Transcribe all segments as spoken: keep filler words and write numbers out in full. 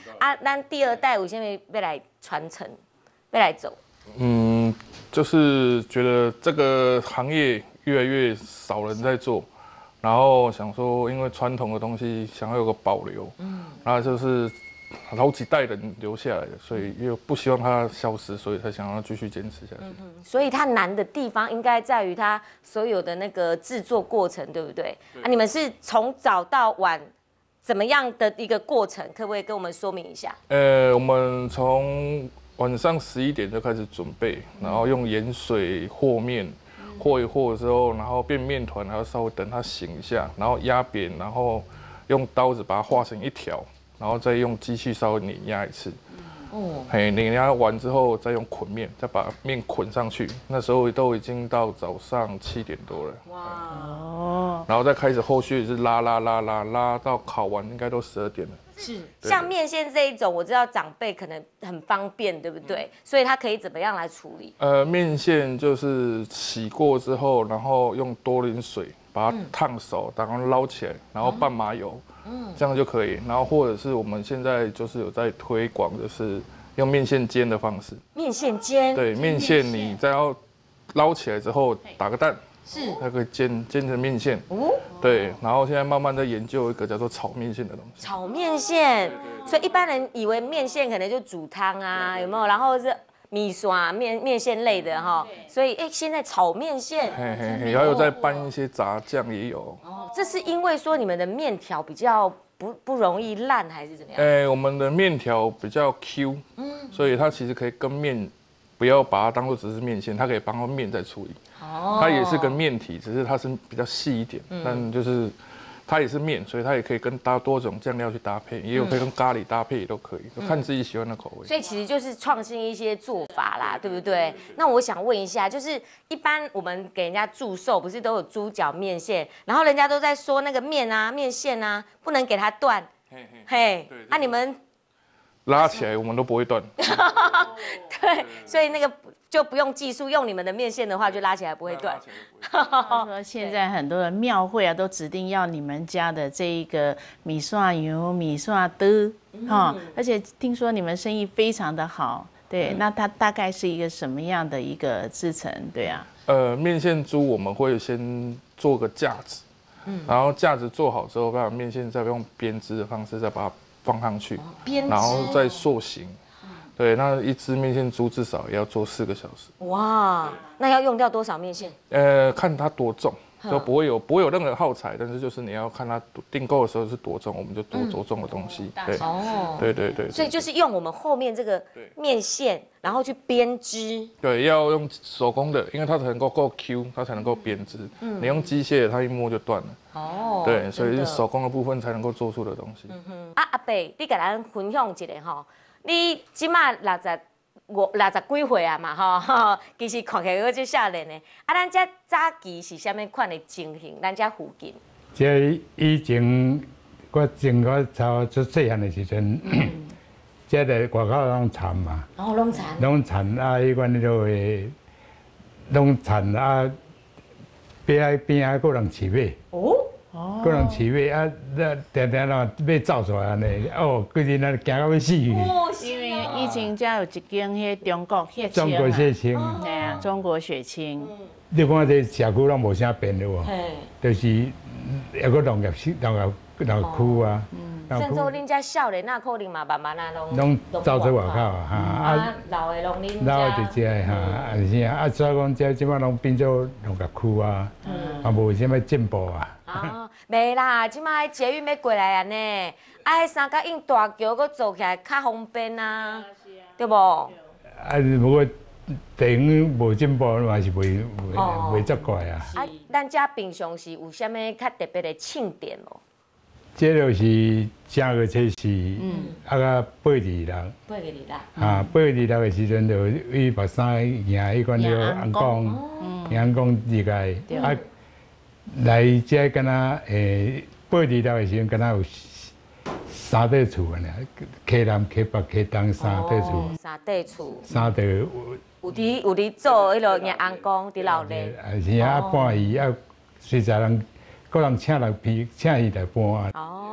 啊，咱第二代为什么要来传承，要来走？ 嗯，就是觉得这个行业越来越少人在做，然后想说，因为传统的东西想要有个保留，嗯，然后就是好几代人留下来的，所以又不希望它消失，所以才想要继续坚持下去。嗯、 所以它难的地方应该在于它所有的那个制作过程，对不对？对啊，你们是从早到晚怎么样的一个过程？可不可以跟我们说明一下？ 呃，我们从晚上十一点就开始准备，然后用盐水和面，和一和之后，然后变面团，还要稍微等它醒一下，然后压扁，然后用刀子把它画成一条，然后再用机器稍微碾压一次。哦，嘿，碾压完之后再用捆面，再把面捆上去。那时候都已经到早上七点多了。哇哦！然后再开始后续是拉拉拉拉拉到烤完，应该都十二点了。 是，像面线这一种，我知道长辈可能很方便，对不对？嗯、所以它可以怎么样来处理？ 呃，面线就是洗过之后，然后用多淋水把它烫熟，然后捞起来，然后拌麻油，嗯，这样就可以。然后或者是我们现在就是有在推广，就是用面线煎的方式。 面线煎？ 对，面线你再要捞起来之后打个蛋。是，它可以煎煎成面线。哦，对，然后现在慢慢在研究一个叫做炒面线的东西。 炒面线，所以一般人以为面线可能就煮汤啊，有没有？然后是米刷面面线类的哈，所以哎，现在炒面线， 嘿嘿嘿，还有再拌一些炸酱也有。 哦，这是因为说你们的面条比较不不容易烂，还是怎么样？ 哎，我们的面条比较 Q， 嗯，所以它其实可以跟面。不要把它当做只是面线，它可以帮它面再处理。哦，它也是跟面体，只是它是比较细一点，嗯、但就是它也是面，所以它也可以跟搭多种酱料去搭配，也有可以跟咖喱搭配，也都可以，就看自己喜欢的口味。 所以其实就是创新一些做法啦，对不对？那我想问一下，就是一般我们给人家祝寿，不是都有猪脚面线，然后人家都在说那个面啊、面线啊，不能给它断。嘿嘿，嘿，那、啊、你们。 拉起来我们都不会断， 对，所以那个就不用技术，用你们的面线的话就拉起来不会断。 说现在很多的庙会啊，都指定要你们家的这一个米线油、米线的哈，而且听说你们生意非常的好，对，那它大概是一个什么样的一个制成？对啊， 呃，面线珠我们会先做个架子，嗯，然后架子做好之后，把面线再用编织的方式再把它。放上去，然后再塑形。对，那一只面线珠至少也要做四个小时。 哇，那要用掉多少面线？ 呃，看它多重，就不会有不会有任何耗材，但是就是你要看它订购的时候是多重，我们就多多重的东西。对，哦，对对对。 所以就是用我们后面这个面线，然后去编织。 对，要用手工的，因为它才能够够 Q， 它才能够编织。嗯，你用机械的，它一摸就断了。哦，对，所以是手工的部分才能够做出的东西。嗯哼，啊阿伯，你跟咱分享一下吼，你即马六十五六十几岁啊嘛吼，其实看起来就少年的。啊，咱这早期是啥物款的情形？咱这附近？ 这以前我前我超出细汉的时阵，这个外口拢田嘛。 哦，拢田。 拢田啊，迄款就会拢田啊。边仔边仔个人饲马，哦，个人饲马啊，那定定咯马走出来安尼，哦，规日那行到要死去。 哦，因为以前遮有一间迄中国血清， 中国血清， 对啊，中国血清。 你看这社区拢无啥变的喎，就是一个农业农业农区啊。 甚至恁遮少年那可能嘛慢慢啊拢拢走出外口啊，哈啊老的拢恁老的就这哈，啊是啊，啊所以讲这即摆拢变做农业区啊，啊无啥物进步啊。 啊，袂啦，即摆捷运要过来啊呢，啊，三角印大桥佫做起来较方便啊，对无？ 啊，不过地方无进步嘛是袂袂袂责怪啊。 啊，咱遮平常时有啥物较特别的庆典无？ 这就是正月初四，嗯，啊个八二六， 八二六， 啊，八二六的时阵就伊目衫赢迄款叫红光，红光入来，啊，来这敢若诶，八二六的时阵敢若有三块厝安尼，溪南、溪北、溪东三块厝， 三块厝， 三块有有伫有伫做迄落赢红光伫老咧， 啊是啊，搬伊啊，随在人。个人请来批，请伊来搬啊。 哦，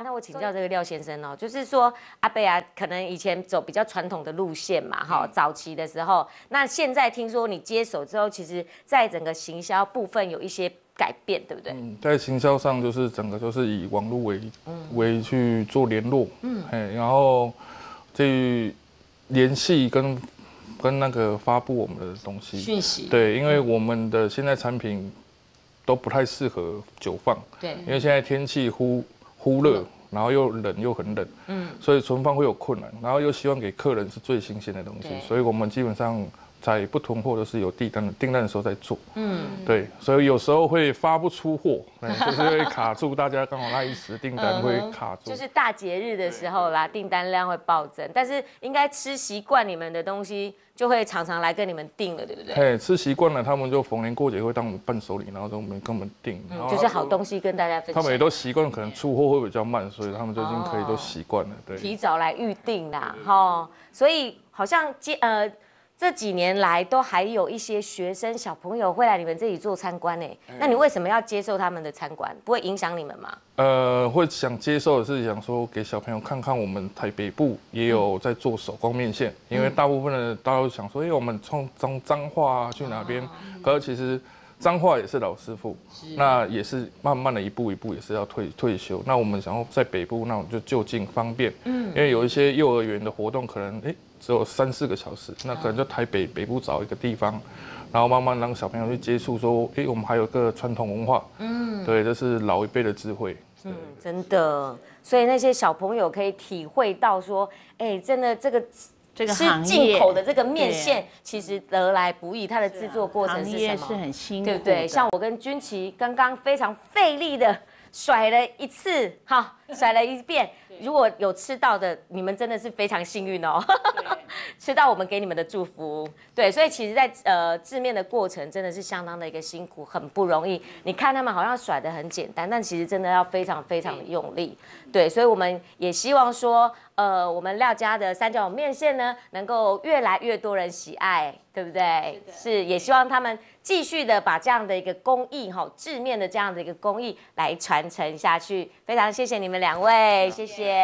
哇，那我请教这个廖先生哦，就是说阿贝啊，可能以前走比较传统的路线嘛，哈，早期的时候，那现在听说你接手之后，其实在整个行销部分有一些改变，对不对？ 嗯，在行销上就是整个就是以网络为、嗯、为去做联络，嗯，哎，然后去联系跟跟那个发布我们的东西讯息， 对，因为我们的现在产品都不太适合久放， 对， 因为现在天气忽忽热，然后又冷又很冷，嗯，所以存放会有困难，然后又希望给客人是最新鲜的东西，所以我们基本上在不囤货都是有订单的订单的时候在做，嗯，对，所以有时候会发不出货，就是会卡住，大家刚好那一时订单会卡住， 就是大节日的时候啦，订单量会暴增，但是应该吃习惯你们的东西，就会常常来跟你们订了，对不对？ 嘿，吃习惯了，他们就逢年过节会当我们伴手礼，然后就我们跟我们订， 嗯，就是好东西跟大家分享。 他们也都习惯，可能出货会比较慢，所以他们就已经可以都习惯了，对， 提早来预定啦，哈，所以好像接呃。这几年来都还有一些学生小朋友会来你们这里做参观呢，那你为什么要接受他们的参观？不会影响你们吗？ 呃，会想接受的是想说给小朋友看看我们台北部也有在做手工面线，嗯、因为大部分的大家都想说，哎、欸，我们从从彰化啊去哪边？可是其实彰化也是老师傅，那也是慢慢的一步一步也是要退退休。那我们想要在北部，那我们就就近方便，嗯，因为有一些幼儿园的活动可能哎。欸只有三四个小时，那可能就台北北部找一个地方，然后慢慢让小朋友去接触，说，哎，我们还有个传统文化，嗯，对，这是老一辈的智慧， 嗯，真的，所以那些小朋友可以体会到说，哎，真的这个这个吃进口的这个面线，其实得来不易，它的制作过程是什么？ 是很辛苦， 对不对？像我跟君琪刚刚非常费力的甩了一次，哈，甩了一遍。如果有吃到的，你们真的是非常幸运哦，吃到我们给你们的祝福。对，所以其实在，在呃制面的过程真的是相当的一个辛苦，很不容易。你看他们好像甩得很简单，但其实真的要非常非常的用力。对，所以我们也希望说，呃，我们廖家的三角面线呢，能够越来越多人喜爱，对不对？是，是也希望他们继续的把这样的一个工艺哈，制面的这样的一个工艺来传承下去。非常谢谢你们两位，谢谢。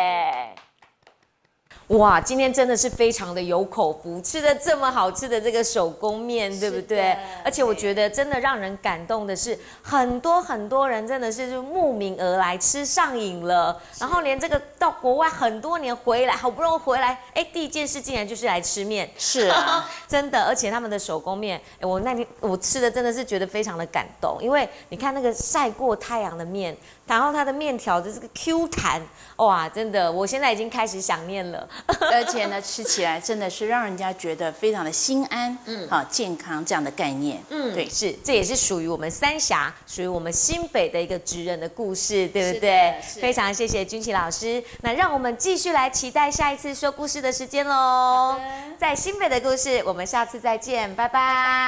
哇，今天真的是非常的有口福，吃的这么好吃的这个手工面，对不对？而且我觉得真的让人感动的是，很多很多人真的是就慕名而来，吃上瘾了，然后连这个到国外很多年回来，好不容易回来，哎，第一件事竟然就是来吃面， 是啊， 真的，而且他们的手工面，哎，我那天我吃的真的是觉得非常的感动，因为你看那个晒过太阳的面。然后它的面条的这个 Q 弹，哇，真的，我现在已经开始想念了。 而且呢，吃起来真的是让人家觉得非常的心安，嗯，好健康这样的概念， 嗯，对，是，这也是属于我们三峡，属于我们新北的一个职人的故事，对不对？非常谢谢君琪老师，那让我们继续来期待下一次说故事的时间喽。在新北的故事，我们下次再见，拜拜。